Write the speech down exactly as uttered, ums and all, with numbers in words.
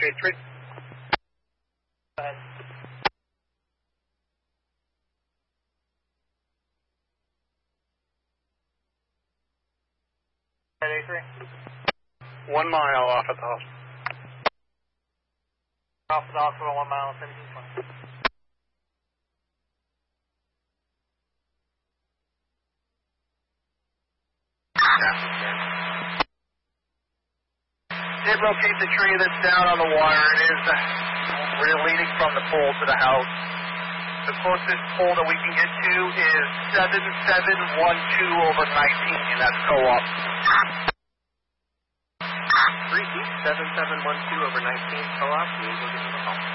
three three. Go ahead. A three. One mile off at the hospital. Off at the hospital, one mile, seventeen twenty. Did locate the tree that's down on the water. It is uh, we're leading from the pole to the house. The closest pole that we can get to is seven seven one two over nineteen, and that's co-op. Repeat, seven seven one two over nineteen co-op. We will get to the call.